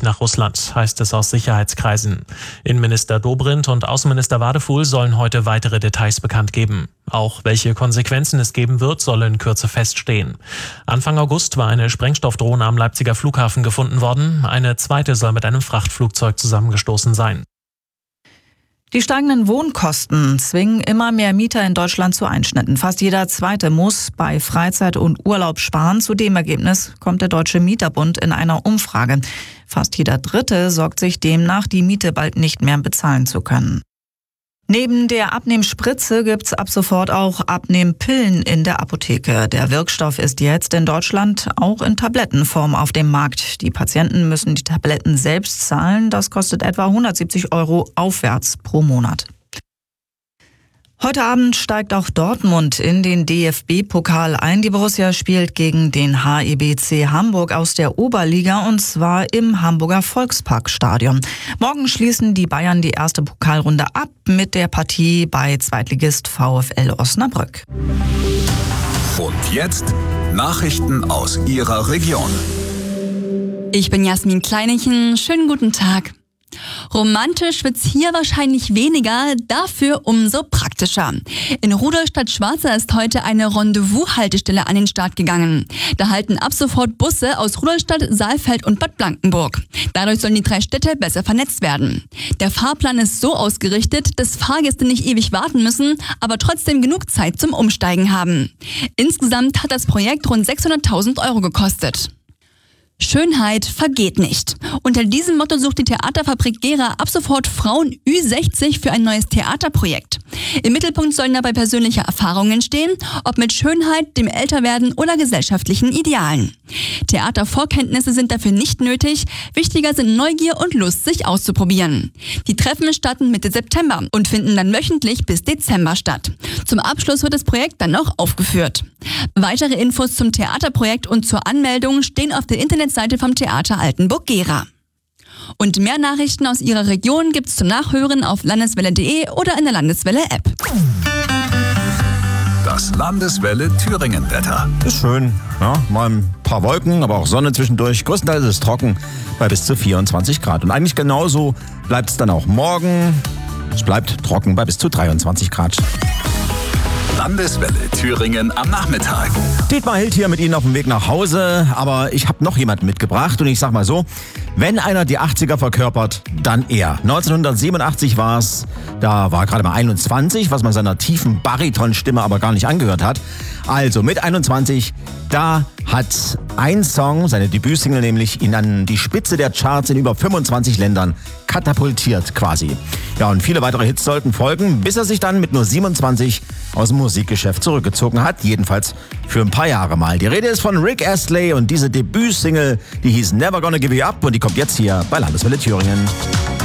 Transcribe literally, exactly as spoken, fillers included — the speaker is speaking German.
Gespräch nach Russland, heißt es aus Sicherheitskreisen. Innenminister Dobrindt und Außenminister Wadefuhl sollen heute weitere Details bekannt geben. Auch welche Konsequenzen es geben wird, soll in Kürze feststehen. Anfang August war eine Sprengstoffdrohne am Leipziger Flughafen gefunden worden. Eine zweite soll mit einem Frachtflugzeug zusammengestoßen sein. Die steigenden Wohnkosten zwingen immer mehr Mieter in Deutschland zu Einschnitten. Fast jeder Zweite muss bei Freizeit und Urlaub sparen. Zu dem Ergebnis kommt der Deutsche Mieterbund in einer Umfrage. Fast jeder Dritte sorgt sich demnach, die Miete bald nicht mehr bezahlen zu können. Neben der Abnehmspritze gibt's ab sofort auch Abnehmpillen in der Apotheke. Der Wirkstoff ist jetzt in Deutschland auch in Tablettenform auf dem Markt. Die Patienten müssen die Tabletten selbst zahlen. Das kostet etwa hundertsiebzig Euro aufwärts pro Monat. Heute Abend steigt auch Dortmund in den D F B-Pokal ein. Die Borussia spielt gegen den H I B C Hamburg aus der Oberliga und zwar im Hamburger Volksparkstadion. Morgen schließen die Bayern die erste Pokalrunde ab mit der Partie bei Zweitligist VfL Osnabrück. Und jetzt Nachrichten aus Ihrer Region. Ich bin Jasmin Kleinichen. Schönen guten Tag. Romantisch wird's hier wahrscheinlich weniger, dafür umso praktischer. In Rudolstadt-Schwarza ist heute eine Rendezvous-Haltestelle an den Start gegangen. Da halten ab sofort Busse aus Rudolstadt, Saalfeld und Bad Blankenburg. Dadurch sollen die drei Städte besser vernetzt werden. Der Fahrplan ist so ausgerichtet, dass Fahrgäste nicht ewig warten müssen, aber trotzdem genug Zeit zum Umsteigen haben. Insgesamt hat das Projekt rund sechshunderttausend Euro gekostet. Schönheit vergeht nicht. Unter diesem Motto sucht die Theaterfabrik Gera ab sofort Frauen Ü sechzig für ein neues Theaterprojekt. Im Mittelpunkt sollen dabei persönliche Erfahrungen stehen, ob mit Schönheit, dem Älterwerden oder gesellschaftlichen Idealen. Theatervorkenntnisse sind dafür nicht nötig, wichtiger sind Neugier und Lust, sich auszuprobieren. Die Treffen starten Mitte September und finden dann wöchentlich bis Dezember statt. Zum Abschluss wird das Projekt dann noch aufgeführt. Weitere Infos zum Theaterprojekt und zur Anmeldung stehen auf der Internetseite vom Theater Altenburg-Gera. Und mehr Nachrichten aus Ihrer Region gibt's zum Nachhören auf landeswelle punkt de oder in der Landeswelle-App. Das Landeswelle Thüringen-Wetter. Ist schön, ja, mal ein paar Wolken, aber auch Sonne zwischendurch. Größtenteils ist es trocken bei bis zu vierundzwanzig Grad. Und eigentlich genauso bleibt es dann auch morgen. Es bleibt trocken bei bis zu dreiundzwanzig Grad. Landeswelle Thüringen am Nachmittag. Dietmar Hild hier mit Ihnen auf dem Weg nach Hause, aber ich habe noch jemanden mitgebracht und ich sag mal so, wenn einer die achtziger verkörpert, dann er. neunzehnhundertsiebenundachtzig war es, da war gerade mal einundzwanzig, was man seiner tiefen Baritonstimme aber gar nicht angehört hat. Also mit einundzwanzig, da hat ein Song, seine Debütsingle nämlich, ihn an die Spitze der Charts in über fünfundzwanzig Ländern katapultiert quasi. Ja, und viele weitere Hits sollten folgen, bis er sich dann mit nur siebenundzwanzig aus dem Musikgeschäft zurückgezogen hat, jedenfalls für ein paar Jahre mal. Die Rede ist von Rick Astley und diese Debütsingle, die hieß Never Gonna Give You Up und die kommt jetzt hier bei Landeswelle Thüringen.